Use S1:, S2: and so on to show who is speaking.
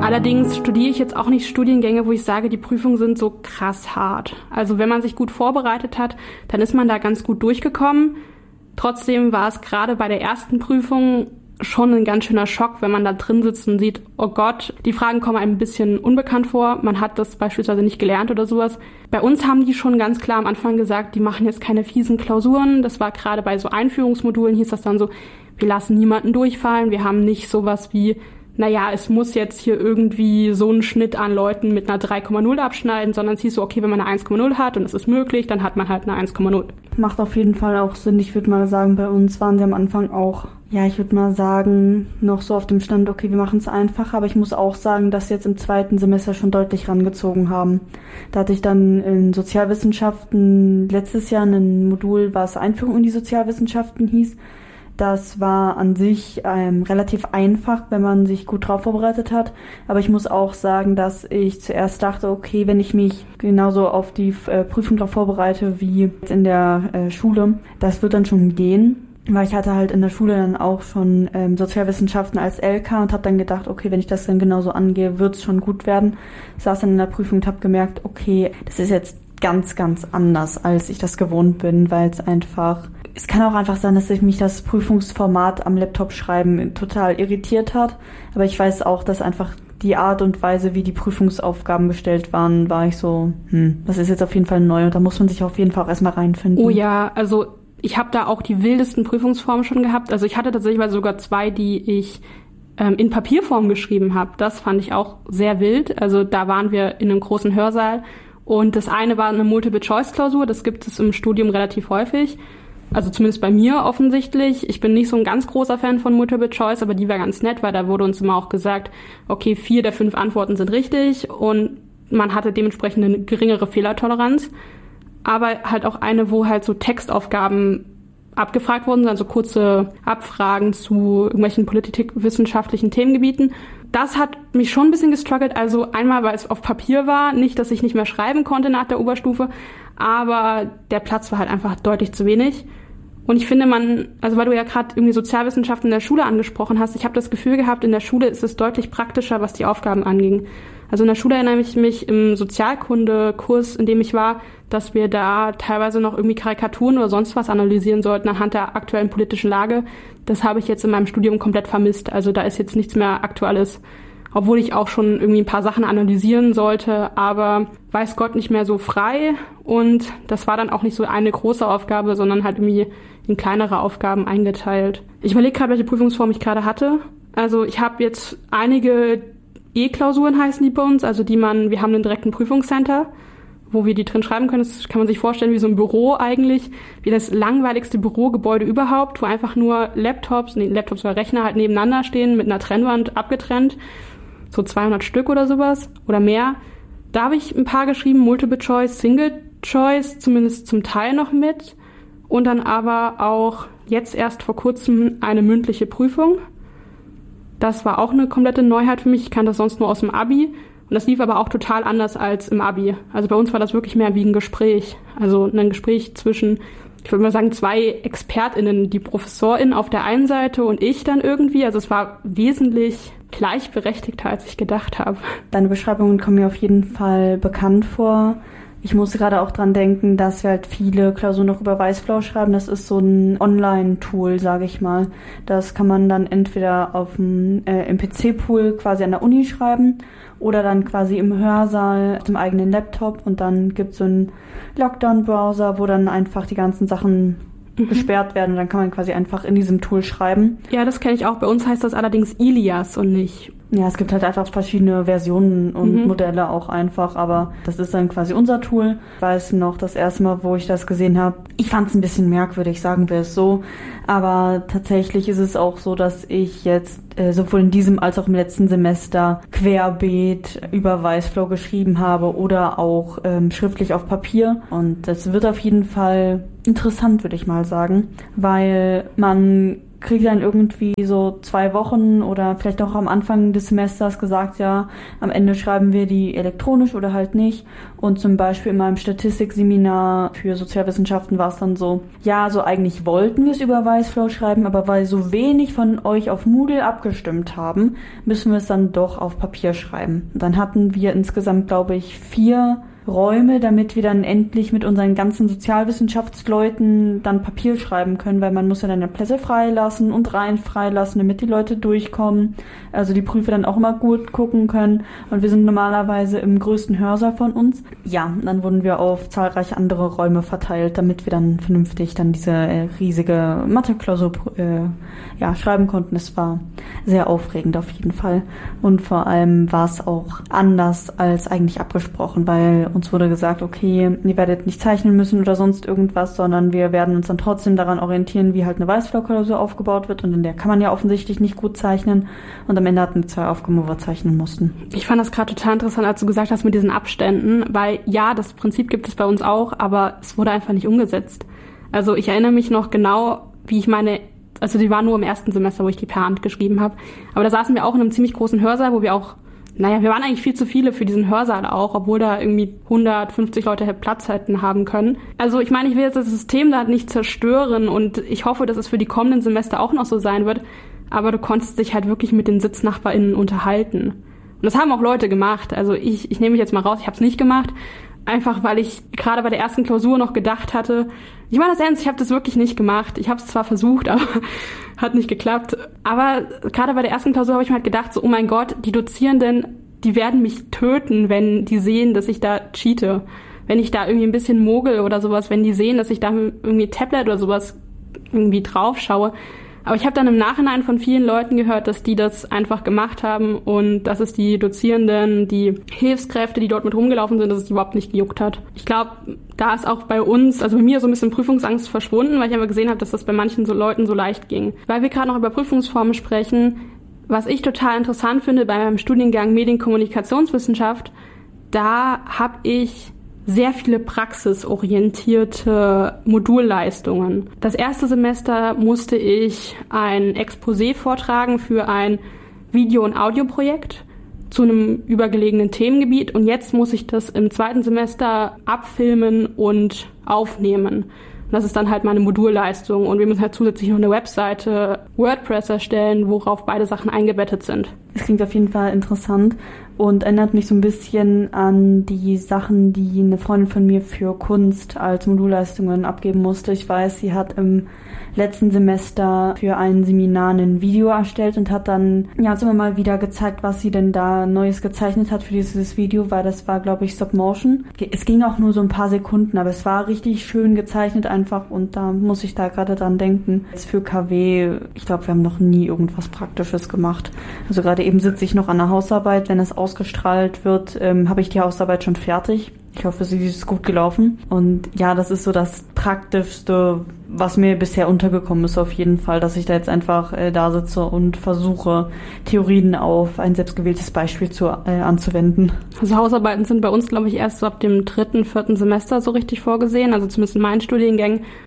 S1: Allerdings studiere ich jetzt auch nicht Studiengänge, wo ich sage, die Prüfungen sind so krass hart. Also wenn man sich gut vorbereitet hat, dann ist man da ganz gut durchgekommen. Trotzdem war es gerade bei der ersten Prüfung schon ein ganz schöner Schock, wenn man da drin sitzt und sieht, oh Gott, die Fragen kommen einem ein bisschen unbekannt vor. Man hat das beispielsweise nicht gelernt oder sowas. Bei uns haben die schon ganz klar am Anfang gesagt, die machen jetzt keine fiesen Klausuren. Das war gerade bei so Einführungsmodulen, hieß das dann so, wir lassen niemanden durchfallen. Wir haben nicht sowas wie, naja, es muss jetzt hier irgendwie so einen Schnitt an Leuten mit einer 3,0 abschneiden, sondern es hieß so, okay, wenn man eine 1,0 hat und es ist möglich, dann hat man halt eine 1,0.
S2: Macht auf jeden Fall auch Sinn. Ich würde mal sagen, bei uns waren sie am Anfang auch, ja, ich würde mal sagen, noch so auf dem Stand, okay, wir machen es einfach, aber ich muss auch sagen, dass sie jetzt im zweiten Semester schon deutlich rangezogen haben. Da hatte ich dann in Sozialwissenschaften letztes Jahr ein Modul, was Einführung in die Sozialwissenschaften hieß. Das war an sich relativ einfach, wenn man sich gut drauf vorbereitet hat. Aber ich muss auch sagen, dass ich zuerst dachte, okay, wenn ich mich genauso auf die Prüfung drauf vorbereite wie in der Schule, das wird dann schon gehen. Weil ich hatte halt in der Schule dann auch schon Sozialwissenschaften als LK und habe dann gedacht, okay, wenn ich das dann genauso angehe, wird es schon gut werden. Ich saß dann in der Prüfung und habe gemerkt, okay, das ist jetzt ganz, ganz anders, als ich das gewohnt bin, weil es kann auch einfach sein, dass sich mich das Prüfungsformat am Laptop schreiben total irritiert hat. Aber ich weiß auch, dass einfach die Art und Weise, wie die Prüfungsaufgaben gestellt waren, war ich so, das ist jetzt auf jeden Fall neu und da muss man sich auf jeden Fall auch erstmal reinfinden.
S1: Oh ja, also ich habe da auch die wildesten Prüfungsformen schon gehabt. Also ich hatte tatsächlich sogar 2, die ich in Papierform geschrieben habe. Das fand ich auch sehr wild. Also da waren wir in einem großen Hörsaal und das eine war eine Multiple-Choice-Klausur. Das gibt es im Studium relativ häufig. Also zumindest bei mir offensichtlich. Ich bin nicht so ein ganz großer Fan von Multiple Choice, aber die war ganz nett, weil da wurde uns immer auch gesagt, okay, 4 der 5 Antworten sind richtig und man hatte dementsprechend eine geringere Fehlertoleranz. Aber halt auch eine, wo halt so Textaufgaben abgefragt wurden, also kurze Abfragen zu irgendwelchen politikwissenschaftlichen Themengebieten. Das hat mich schon ein bisschen gestruggelt. Also einmal, weil es auf Papier war, nicht, dass ich nicht mehr schreiben konnte nach der Oberstufe, aber der Platz war halt einfach deutlich zu wenig. Und ich finde also weil du ja gerade irgendwie Sozialwissenschaften in der Schule angesprochen hast, ich habe das Gefühl gehabt, in der Schule ist es deutlich praktischer, was die Aufgaben anging. Also in der Schule erinnere ich mich im Sozialkunde-Kurs, in dem ich war, dass wir da teilweise noch irgendwie Karikaturen oder sonst was analysieren sollten anhand der aktuellen politischen Lage. Das habe ich jetzt in meinem Studium komplett vermisst. Also da ist jetzt nichts mehr Aktuelles, obwohl ich auch schon irgendwie ein paar Sachen analysieren sollte, aber weiß Gott nicht mehr so frei. Und das war dann auch nicht so eine große Aufgabe, sondern halt irgendwie in kleinere Aufgaben eingeteilt. Ich überlege gerade, welche Prüfungsform ich gerade hatte. Also ich habe jetzt einige E-Klausuren heißen die bei uns, also wir haben einen direkten Prüfungscenter, wo wir die drin schreiben können. Das kann man sich vorstellen wie so ein Büro eigentlich, wie das langweiligste Bürogebäude überhaupt, wo einfach nur Laptops oder Rechner halt nebeneinander stehen, mit einer Trennwand abgetrennt, so 200 Stück oder sowas oder mehr. Da habe ich ein paar geschrieben, Multiple Choice, Single Choice, zumindest zum Teil noch mit und dann aber auch jetzt erst vor kurzem eine mündliche Prüfung. Das war auch eine komplette Neuheit für mich. Ich kannte das sonst nur aus dem Abi. Und das lief aber auch total anders als im Abi. Also bei uns war das wirklich mehr wie ein Gespräch. Also ein Gespräch zwischen, ich würde mal sagen, 2 ExpertInnen, die Professorin auf der einen Seite und ich dann irgendwie. Also es war wesentlich gleichberechtigter, als ich gedacht habe.
S2: Deine Beschreibungen kommen mir auf jeden Fall bekannt vor. Ich musste gerade auch dran denken, dass wir halt viele Klausuren noch über Weißflow schreiben. Das ist so ein Online-Tool, sage ich mal. Das kann man dann entweder im PC-Pool quasi an der Uni schreiben oder dann quasi im Hörsaal auf dem eigenen Laptop. Und dann gibt es so einen Lockdown-Browser, wo dann einfach die ganzen Sachen gesperrt werden. Und dann kann man quasi einfach in diesem Tool schreiben.
S1: Ja, das kenne ich auch. Bei uns heißt das allerdings Ilias und nicht.
S2: Ja, es gibt halt einfach verschiedene Versionen und Modelle auch einfach, aber das ist dann quasi unser Tool. Ich weiß noch, das erste Mal, wo ich das gesehen habe, ich fand es ein bisschen merkwürdig, sagen wir es so, aber tatsächlich ist es auch so, dass ich jetzt sowohl in diesem als auch im letzten Semester querbeet über Weißflow geschrieben habe oder auch schriftlich auf Papier und das wird auf jeden Fall interessant, würde ich mal sagen, weil man kriegt dann irgendwie so 2 Wochen oder vielleicht auch am Anfang des Semesters gesagt, ja, am Ende schreiben wir die elektronisch oder halt nicht. Und zum Beispiel in meinem Statistikseminar für Sozialwissenschaften war es dann so, ja, so eigentlich wollten wir es über Weißflow schreiben, aber weil so wenig von euch auf Moodle abgestimmt haben, müssen wir es dann doch auf Papier schreiben. Und dann hatten wir insgesamt, glaube ich, 4 Räume, damit wir dann endlich mit unseren ganzen Sozialwissenschaftsleuten dann Papier schreiben können, weil man muss ja dann ja Plätze freilassen und Reihen freilassen, damit die Leute durchkommen, also die Prüfer dann auch immer gut gucken können und wir sind normalerweise im größten Hörsaal von uns. Ja, dann wurden wir auf zahlreiche andere Räume verteilt, damit wir dann vernünftig dann diese riesige Mathe-Klausur schreiben konnten. Es war sehr aufregend auf jeden Fall und vor allem war es auch anders als eigentlich abgesprochen, weil uns wurde gesagt, okay, ihr werdet nicht zeichnen müssen oder sonst irgendwas, sondern wir werden uns dann trotzdem daran orientieren, wie halt eine Weißflow-Klausur aufgebaut wird und in der kann man ja offensichtlich nicht gut zeichnen und am Ende hatten wir 2 Aufgaben, wo wir zeichnen mussten.
S1: Ich fand das gerade total interessant, als du gesagt hast mit diesen Abständen, weil ja, das Prinzip gibt es bei uns auch, aber es wurde einfach nicht umgesetzt. Also ich erinnere mich noch genau, wie ich die war nur im ersten Semester, wo ich die per Hand geschrieben habe, aber da saßen wir auch in einem ziemlich großen Hörsaal, wo wir waren eigentlich viel zu viele für diesen Hörsaal auch, obwohl da irgendwie 150 Leute Platz hätten haben können. Also ich meine, ich will jetzt das System da nicht zerstören und ich hoffe, dass es für die kommenden Semester auch noch so sein wird, aber du konntest dich halt wirklich mit den SitznachbarInnen unterhalten. Und das haben auch Leute gemacht. Also ich nehme mich jetzt mal raus, ich habe es nicht gemacht, einfach weil ich gerade bei der ersten Klausur noch gedacht hatte, ich meine das ernst, ich habe das wirklich nicht gemacht. Ich habe es zwar versucht, aber hat nicht geklappt. Aber gerade bei der ersten Klausur habe ich mir halt gedacht, so, oh mein Gott, die Dozierenden, die werden mich töten, wenn die sehen, dass ich da cheate. Wenn ich da irgendwie ein bisschen mogel oder sowas, wenn die sehen, dass ich da irgendwie Tablet oder sowas irgendwie drauf schaue. Aber ich habe dann im Nachhinein von vielen Leuten gehört, dass die das einfach gemacht haben und dass es die Dozierenden, die Hilfskräfte, die dort mit rumgelaufen sind, dass es die überhaupt nicht gejuckt hat. Ich glaube, da ist auch bei uns, also bei mir so ein bisschen Prüfungsangst verschwunden, weil ich aber gesehen habe, dass das bei manchen so Leuten so leicht ging. Weil wir gerade noch über Prüfungsformen sprechen, was ich total interessant finde bei meinem Studiengang Medienkommunikationswissenschaft, da habe ich sehr viele praxisorientierte Modulleistungen. Das erste Semester musste ich ein Exposé vortragen für ein Video- und Audioprojekt zu einem übergelegenen Themengebiet und jetzt muss ich das im zweiten Semester abfilmen und aufnehmen. Und das ist dann halt meine Modulleistung und wir müssen halt zusätzlich noch eine Webseite, WordPress erstellen, worauf beide Sachen eingebettet sind.
S2: Das klingt auf jeden Fall interessant und erinnert mich so ein bisschen an die Sachen, die eine Freundin von mir für Kunst als Modulleistungen abgeben musste. Ich weiß, sie hat im letzten Semester für ein Seminar ein Video erstellt und hat dann uns immer mal wieder gezeigt, was sie denn da Neues gezeichnet hat für dieses Video, weil das war, glaube ich, Stop Motion. Es ging auch nur so ein paar Sekunden, aber es war richtig schön gezeichnet einfach und da muss ich da gerade dran denken. Jetzt für KW, ich glaube, wir haben noch nie irgendwas Praktisches gemacht. Also gerade eben sitze ich noch an der Hausarbeit, wenn es ausgestrahlt wird, habe ich die Hausarbeit schon fertig. Ich hoffe, sie ist gut gelaufen. Und ja, das ist so das Praktischste, was mir bisher untergekommen ist auf jeden Fall, dass ich da jetzt einfach da sitze und versuche, Theorien auf ein selbstgewähltes Beispiel anzuwenden.
S1: Also Hausarbeiten sind bei uns, glaube ich, erst so ab dem 3., 4. Semester so richtig vorgesehen, also zumindest in meinen Studiengängen.